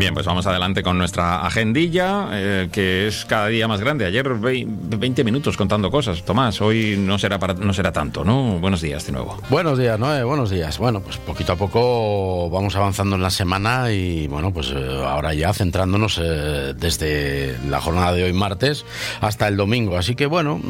Bien, pues vamos adelante con nuestra agendilla, que es cada día más grande. Ayer 20 minutos contando cosas. Tomás, hoy no será tanto, ¿no? Buenos días de nuevo. Buenos días, Noé, buenos días. Bueno, pues poquito a poco vamos avanzando en la semana y bueno, pues ahora ya centrándonos desde la jornada de hoy martes hasta el domingo. Así que bueno,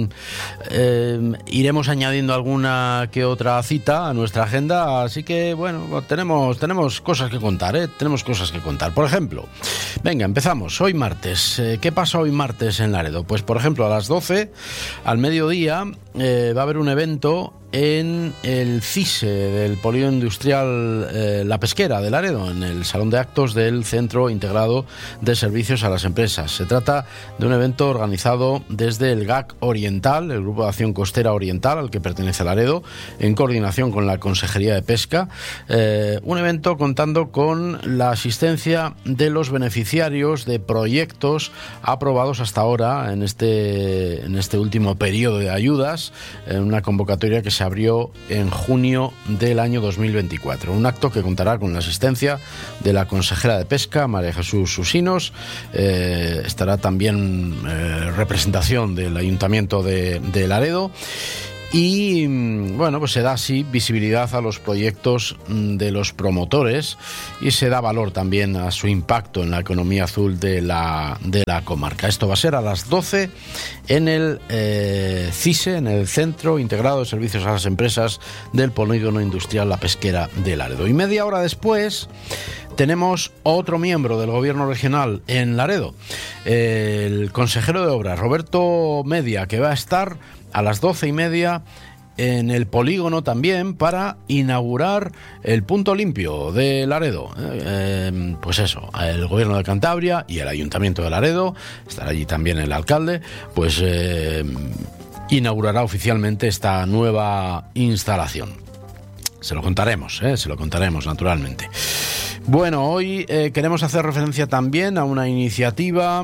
iremos añadiendo alguna que otra cita a nuestra agenda. Así que bueno, tenemos cosas que contar, tenemos cosas que contar. Por ejemplo, venga, empezamos. Hoy martes. ¿Qué pasa hoy martes en Laredo? Pues por ejemplo, a las 12, al mediodía, va a haber un evento en el CISE del Polígono Industrial La Pesquera de Laredo, en el Salón de Actos del Centro Integrado de Servicios a las Empresas. Se trata de un evento organizado desde el GAC Oriental, el Grupo de Acción Costera Oriental, al que pertenece Laredo, en coordinación con la Consejería de Pesca. Un evento contando con la asistencia de los beneficiarios de proyectos aprobados hasta ahora en este último periodo de ayudas, en una convocatoria que se abrió en junio del año 2024. Un acto que contará con la asistencia de la consejera de Pesca, María Jesús Susinos. Estará también representación del Ayuntamiento de Laredo. Y bueno, pues se da así visibilidad a los proyectos de los promotores y se da valor también a su impacto en la economía azul de la comarca. Esto va a ser a las 12 en el CISE, en el Centro Integrado de Servicios a las Empresas del Polígono Industrial La Pesquera de Laredo. Y media hora después tenemos otro miembro del Gobierno regional en Laredo, el consejero de Obras, Roberto Media, que va a estar a las 12:30 en el polígono también para inaugurar el punto limpio de Laredo. Pues eso, el Gobierno de Cantabria y el Ayuntamiento de Laredo, estará allí también el alcalde, pues inaugurará oficialmente esta nueva instalación. Se lo contaremos naturalmente. Bueno, hoy queremos hacer referencia también a una iniciativa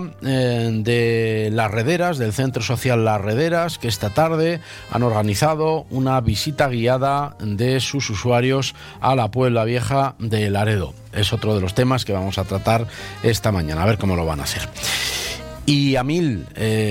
de Las Rederas, del Centro Social Las Rederas, que esta tarde han organizado una visita guiada de sus usuarios a la Puebla Vieja de Laredo. Es otro de los temas que vamos a tratar esta mañana, a ver cómo lo van a hacer. Y AMIL,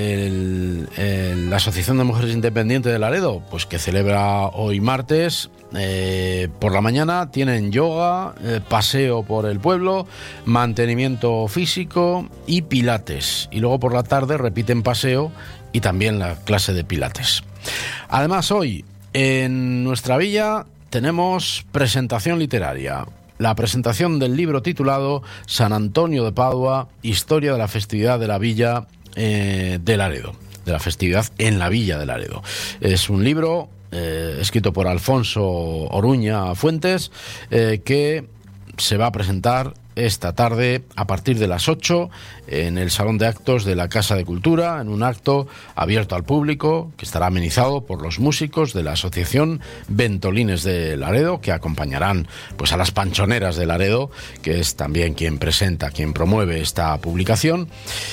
la Asociación de Mujeres Independientes de Laredo, pues que celebra hoy martes, por la mañana tienen yoga, paseo por el pueblo, mantenimiento físico y pilates. Y luego por la tarde repiten paseo y también la clase de pilates. Además, hoy en nuestra villa tenemos presentación literaria. La presentación del libro titulado San Antonio de Padua, historia de la festividad de la Villa de Laredo, de la festividad en la Villa de Laredo. Es un libro escrito por Alfonso Oruña Fuentes, que se va a presentar esta tarde a partir de las 8 en el Salón de Actos de la Casa de Cultura, en un acto abierto al público que estará amenizado por los músicos de la Asociación Ventolines de Laredo, que acompañarán pues a las Panchoneras de Laredo, que es también quien promueve esta publicación,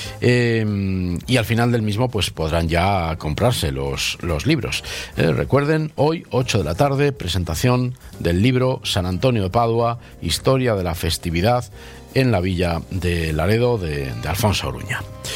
y al final del mismo pues podrán ya comprarse los libros. Recuerden, hoy 8 de la tarde, presentación del libro San Antonio de Padua, historia de la festividad en la Villa de Laredo de Alfonso Oruña.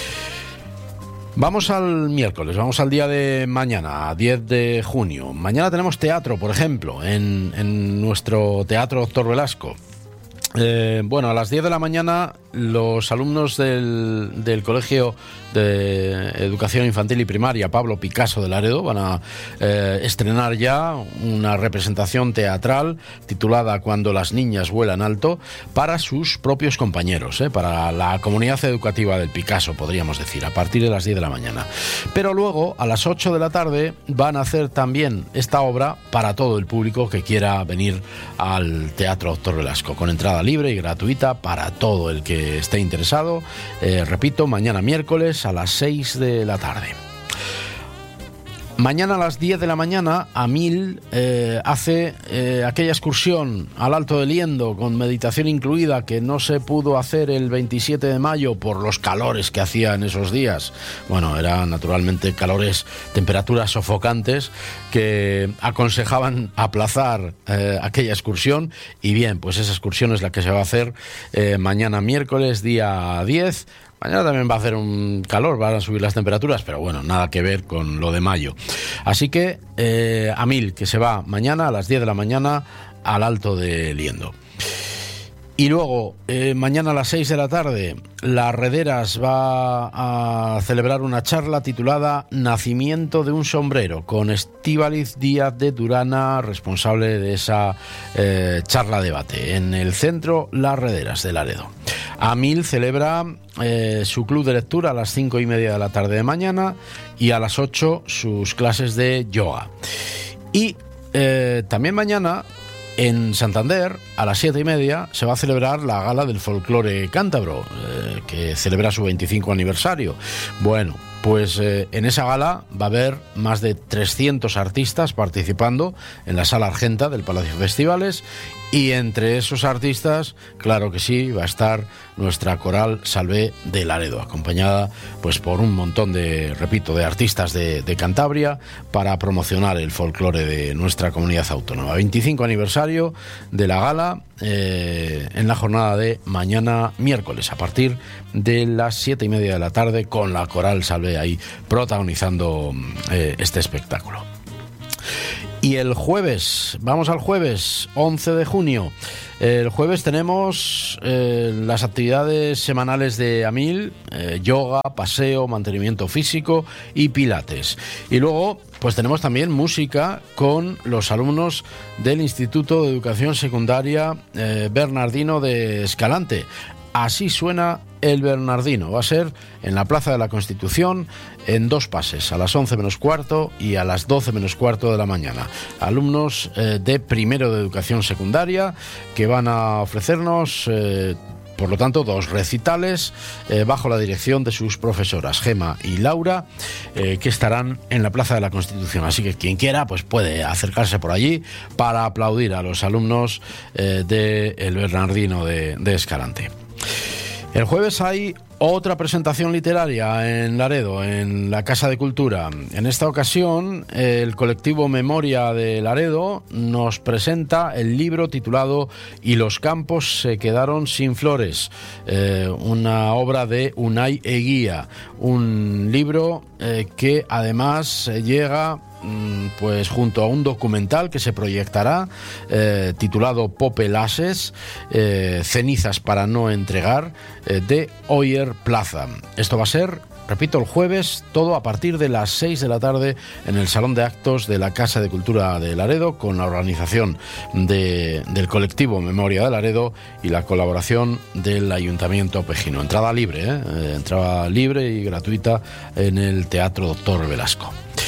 Vamos al miércoles, vamos al día de mañana, 10 de junio. Mañana tenemos teatro, por ejemplo, en nuestro Teatro Doctor Velasco. Bueno, a las 10 de la mañana los alumnos del Colegio de Educación Infantil y Primaria Pablo Picasso de Laredo van a estrenar ya una representación teatral titulada Cuando las niñas vuelan alto, para sus propios compañeros, para la comunidad educativa del Picasso, podríamos decir, a partir de las 10 de la mañana. Pero luego, a las 8 de la tarde, van a hacer también esta obra para todo el público que quiera venir al Teatro Doctor Velasco, con entrada libre y gratuita para todo el que esté interesado. Repito, mañana miércoles a las 6 de la tarde. Mañana a las 10 de la mañana, Amil hace aquella excursión al Alto de Liendo con meditación incluida que no se pudo hacer el 27 de mayo por los calores que hacía en esos días. Bueno, eran naturalmente calores, temperaturas sofocantes que aconsejaban aplazar aquella excursión. Y bien, pues esa excursión es la que se va a hacer mañana miércoles, día 10. Mañana también va a hacer un calor, van a subir las temperaturas, pero bueno, nada que ver con lo de mayo. Así que Amil, que se va mañana a las 10 de la mañana al Alto de Liendo. Y luego, mañana a las 6 de la tarde, Las Rederas va a celebrar una charla titulada Nacimiento de un sombrero, con Estíbaliz Díaz de Durana, responsable de esa charla-debate, en el centro Las Rederas de Laredo. Amil celebra su club de lectura a las 5:30 de la tarde de mañana y a las 8 sus clases de yoga. Y también mañana, en Santander, a las 7:30, se va a celebrar la Gala del Folclore Cántabro, que celebra su 25 aniversario. Bueno, pues en esa gala va a haber más de 300 artistas participando en la Sala Argenta del Palacio de Festivales, y entre esos artistas, claro que sí, va a estar nuestra coral Salvé de Laredo, acompañada pues por un montón de artistas de Cantabria, para promocionar el folclore de nuestra comunidad autónoma. 25 aniversario de la gala, en la jornada de mañana miércoles, a partir de las 7:30 de la tarde, con la coral Salvé ahí protagonizando este espectáculo. Y el jueves, vamos al jueves 11 de junio. El jueves tenemos las actividades semanales de Amil, yoga, paseo, mantenimiento físico y pilates. Y luego pues tenemos también música con los alumnos del Instituto de Educación Secundaria Bernardino de Escalante. Así suena el Bernardino. Va a ser en la Plaza de la Constitución, en dos pases, a las 11 menos cuarto y a las 12 menos cuarto de la mañana. Alumnos de primero de educación secundaria que van a ofrecernos, por lo tanto, dos recitales bajo la dirección de sus profesoras, Gema y Laura, que estarán en la Plaza de la Constitución. Así que quien quiera pues puede acercarse por allí para aplaudir a los alumnos del Bernardino de Escalante. El jueves hay otra presentación literaria en Laredo, en la Casa de Cultura. En esta ocasión, el colectivo Memoria de Laredo nos presenta el libro titulado Y los campos se quedaron sin flores, una obra de Unai Eguía, un libro que además llega pues junto a un documental que se proyectará titulado Popelases, cenizas para no entregar, de Oyer Plaza. Esto va a ser, repito, el jueves, todo a partir de las 6 de la tarde en el Salón de Actos de la Casa de Cultura de Laredo, con la organización del colectivo Memoria de Laredo y la colaboración del Ayuntamiento Pejino. Entrada libre, entrada libre y gratuita en el Teatro Doctor Velasco.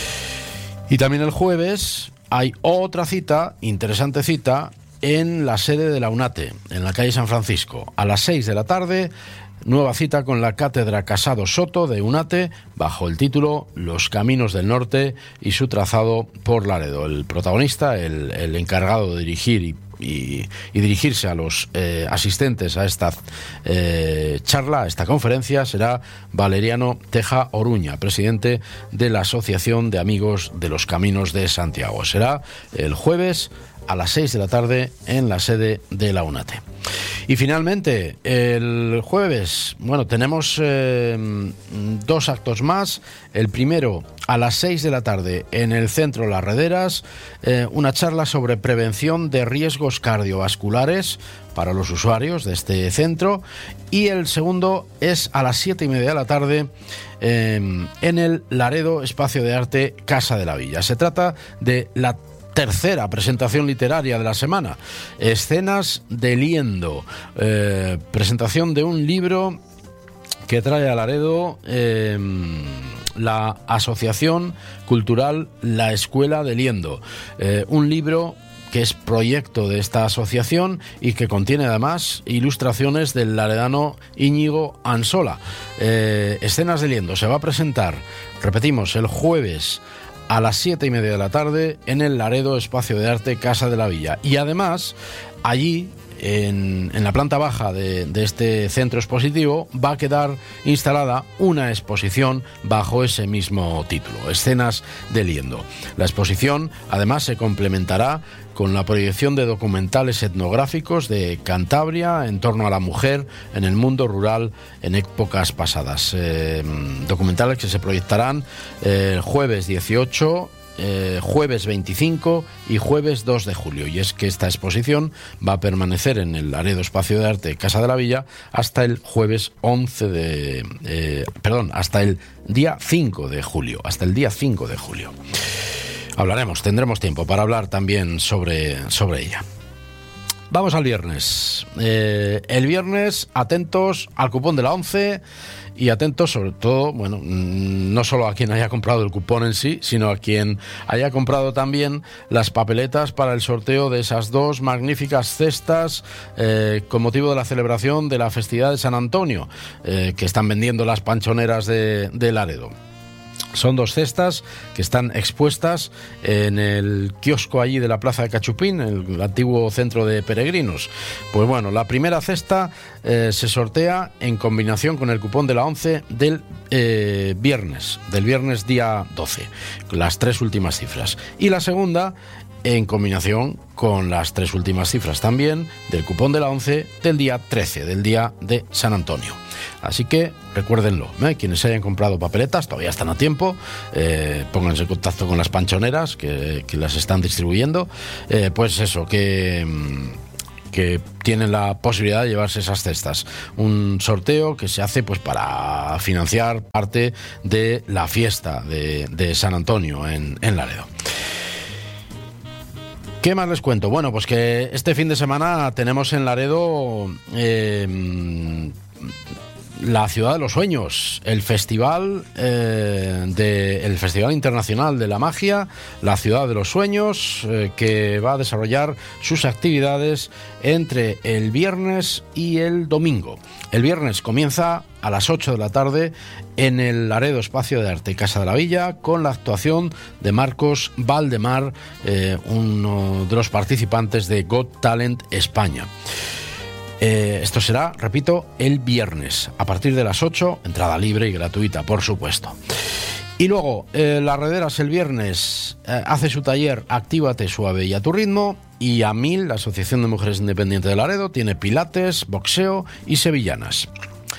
Y también el jueves hay otra cita, interesante cita, en la sede de la UNATE, en la calle San Francisco. A las 6 de la tarde, nueva cita con la Cátedra Casado Soto de UNATE, bajo el título Los Caminos del Norte y su trazado por Laredo. El protagonista, el encargado de dirigir y dirigirse a los asistentes a esta charla, a esta conferencia, será Valeriano Teja Oruña, presidente de la Asociación de Amigos de los Caminos de Santiago. Será el jueves a las 6 de la tarde en la sede de la UNATE. Y finalmente, el jueves, bueno, tenemos dos actos más. El primero, a las 6 de la tarde, en el Centro Las Rederas, una charla sobre prevención de riesgos cardiovasculares para los usuarios de este centro. Y el segundo es a las 7:30 de la tarde, en el Laredo Espacio de Arte Casa de la Villa. Se trata de la tercera presentación literaria de la semana, Escenas de Liendo, presentación de un libro que trae a Laredo la Asociación Cultural La Escuela de Liendo, un libro que es proyecto de esta asociación y que contiene además ilustraciones del laredano Íñigo Ansola. Escenas de Liendo se va a presentar, repetimos, el jueves a las 7:30 de la tarde en el Laredo Espacio de Arte Casa de la Villa. Y además, allí, en la planta baja de este centro expositivo, va a quedar instalada una exposición bajo ese mismo título, Escenas de Liendo. La exposición además se complementará con la proyección de documentales etnográficos de Cantabria en torno a la mujer en el mundo rural en épocas pasadas. Documentales que se proyectarán jueves 18, jueves 25 y jueves 2 de julio. Y es que esta exposición va a permanecer en el Laredo Espacio de Arte Casa de la Villa hasta el jueves 11 hasta el día 5 de julio. Hasta el día 5 de julio. Tendremos tiempo para hablar también sobre ella. Vamos al viernes. El viernes, atentos al cupón de la ONCE y atentos sobre todo, bueno, no solo a quien haya comprado el cupón en sí, sino a quien haya comprado también las papeletas para el sorteo de esas dos magníficas cestas con motivo de la celebración de la festividad de San Antonio, que están vendiendo las panchoneras de Laredo. Son dos cestas que están expuestas en el kiosco allí de la Plaza de Cachupín, el antiguo centro de peregrinos. Pues bueno, la primera cesta se sortea en combinación con el cupón de la ONCE del viernes día 12, las tres últimas cifras. Y la segunda en combinación con las tres últimas cifras también del cupón de la ONCE del día 13, del día de San Antonio. Así que recuérdenlo, quienes hayan comprado papeletas todavía están a tiempo, pónganse en contacto con las panchoneras que las están distribuyendo, pues eso, que tienen la posibilidad de llevarse esas cestas. Un sorteo que se hace pues para financiar parte de la fiesta de San Antonio en Laredo. ¿Qué más les cuento? Bueno, pues que este fin de semana tenemos en Laredo la Ciudad de los Sueños, el Festival Internacional de la Magia, la Ciudad de los Sueños, que va a desarrollar sus actividades entre el viernes y el domingo. El viernes comienza a las 8 de la tarde en el Laredo Espacio de Arte Casa de la Villa con la actuación de Marcos Valdemar, uno de los participantes de Got Talent España. Esto será, repito, el viernes a partir de las 8, entrada libre y gratuita, por supuesto. Y luego, Las Rederas el viernes hace su taller Actívate suave y a tu ritmo, y AMIL, la Asociación de Mujeres Independientes de Laredo, tiene pilates, boxeo y sevillanas.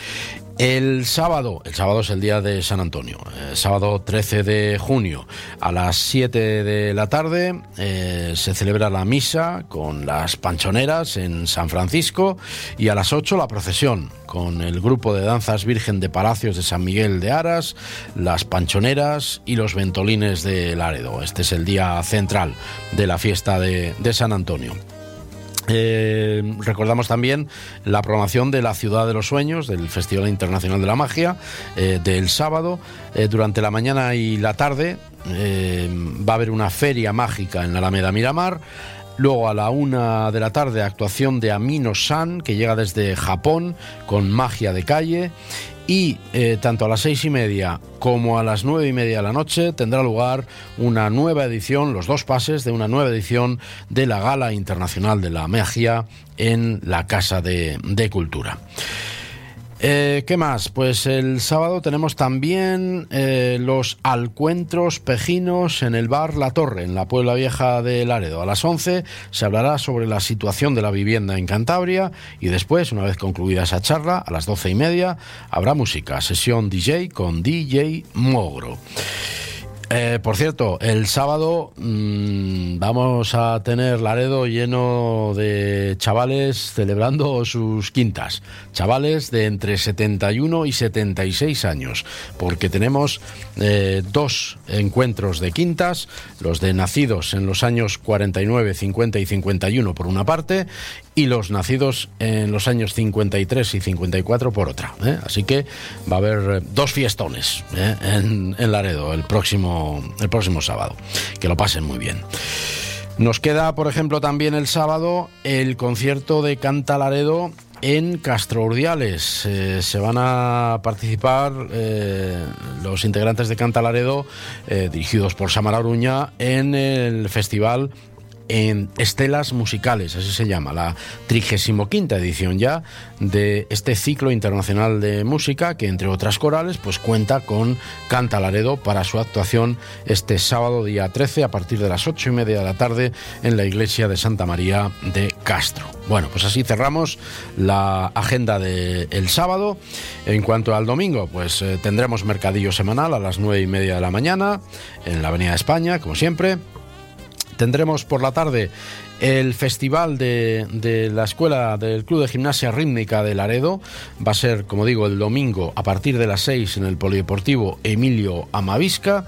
El sábado es el día de San Antonio, sábado 13 de junio a las 7 de la tarde se celebra la misa con las panchoneras en San Francisco, y a las 8 la procesión con el grupo de danzas Virgen de Palacios de San Miguel de Aras, las panchoneras y los ventolines de Laredo. Este es el día central de la fiesta de San Antonio. Recordamos también la programación de la Ciudad de los Sueños, del Festival Internacional de la Magia, del sábado. Durante la mañana y la tarde va a haber una feria mágica en la Alameda Miramar. Luego a la 1 de la tarde actuación de Amino-san, que llega desde Japón con magia de calle. Y tanto a las 6:30 como a las 9:30 de la noche tendrá lugar una nueva edición, los dos pases de una nueva edición de la Gala Internacional de la Magia en la Casa de Cultura. ¿Qué más? Pues el sábado tenemos también los alcuentros pejinos en el bar La Torre, en la Puebla Vieja de Laredo. A las 11 se hablará sobre la situación de la vivienda en Cantabria, y después, una vez concluida esa charla, a las 12:30 habrá música, sesión DJ con DJ Mogro. Por cierto, el sábado vamos a tener Laredo lleno de chavales celebrando sus quintas, chavales de entre 71 y 76 años, porque tenemos dos encuentros de quintas, los de nacidos en los años 49, 50 y 51 por una parte, y los nacidos en los años 53 y 54 por otra, Así que va a haber dos fiestones en Laredo el próximo sábado. Que lo pasen muy bien. Nos queda, por ejemplo, también el sábado el concierto de Canta Laredo en Castro Urdiales. Se van a participar los integrantes de Canta Laredo, dirigidos por Samara Oruña, en el festival en Estelas Musicales, así se llama, la 35ª edición ya de este ciclo internacional de música que, entre otras corales, pues cuenta con Canta Laredo para su actuación este sábado día 13 a partir de las 8:30 de la tarde en la iglesia de Santa María de Castro. Bueno, pues así cerramos la agenda del sábado. En cuanto al domingo, pues tendremos mercadillo semanal a las 9:30 de la mañana en la Avenida de España, como siempre. Tendremos por la tarde el festival de la escuela del Club de Gimnasia Rítmica de Laredo. Va a ser, como digo, el domingo a partir de las 6 en el Polideportivo Emilio Amavisca.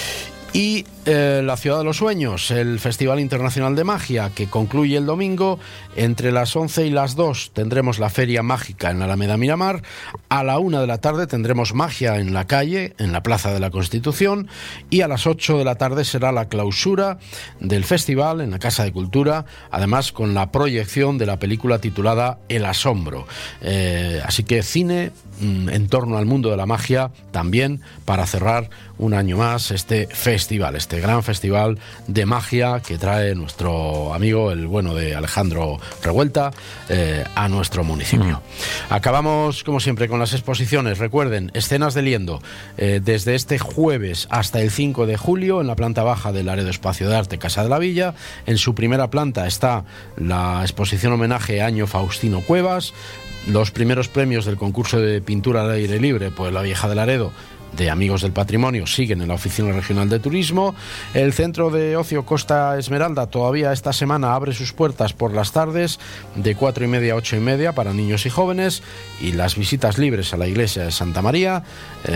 Y la Ciudad de los Sueños, el Festival Internacional de Magia, que concluye el domingo. Entre las 11 y las 2 tendremos la Feria Mágica en la Alameda Miramar. A la 1 de la tarde tendremos magia en la calle, en la Plaza de la Constitución. Y a las 8 de la tarde será la clausura del festival en la Casa de Cultura, además con la proyección de la película titulada El Asombro. Así que cine en torno al mundo de la magia también para cerrar un año más este festival, este gran festival de magia que trae nuestro amigo, el bueno de Alejandro Revuelta, a nuestro municipio. Acabamos, como siempre, con las exposiciones. Recuerden, Escenas de Liendo, desde este jueves hasta el 5 de julio en la planta baja del Laredo Espacio de Arte Casa de la Villa. En su primera planta está la exposición homenaje Año Faustino Cuevas. Los primeros premios del concurso de pintura al aire libre, pues La Vieja de Laredo, de Amigos del Patrimonio, siguen en la Oficina Regional de Turismo. El Centro de Ocio Costa Esmeralda todavía esta semana abre sus puertas por las tardes de 4:30 a 8:30 para niños y jóvenes, y las visitas libres a la iglesia de Santa María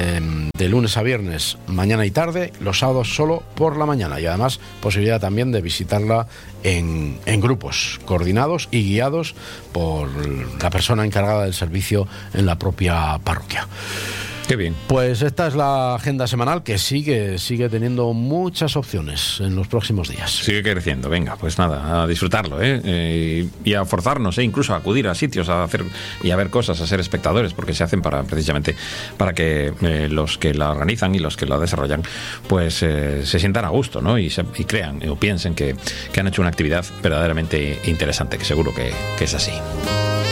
de lunes a viernes, mañana y tarde, los sábados solo por la mañana, y además posibilidad también de visitarla en grupos coordinados y guiados por la persona encargada del servicio en la propia parroquia. Qué bien. Pues esta es la agenda semanal que sigue teniendo muchas opciones en los próximos días. Sigue creciendo, venga, pues nada, a disfrutarlo, y a forzarnos, incluso a acudir a sitios, a hacer y a ver cosas, a ser espectadores, porque se hacen precisamente para que los que la organizan y los que la desarrollan, pues se sientan a gusto, ¿no? Y crean o piensen que han hecho una actividad verdaderamente interesante, que seguro que es así.